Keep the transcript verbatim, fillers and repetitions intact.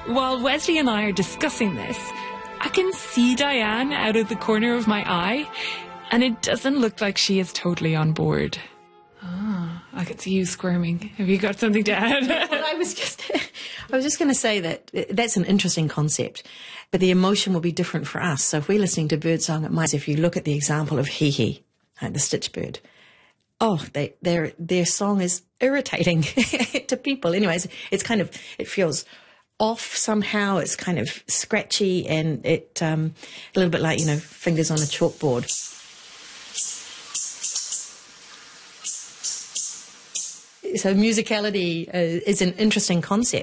While Wesley and I are discussing this, I can see Diane out of the corner of my eye, and it doesn't look like she is totally on board. Ah, I can see you squirming. Have you got something to add? Well, I was just, I was just going to say that that's an interesting concept, but the emotion will be different for us. So if we're listening to birdsong, it might, if you look at the example of Hee Hee, like the stitch bird, oh, they, their their song is irritating to people. Anyways, it's kind of, it feels off somehow. It's kind of scratchy, and it um, a little bit like, you know, fingers on a chalkboard. So musicality uh, is an interesting concept.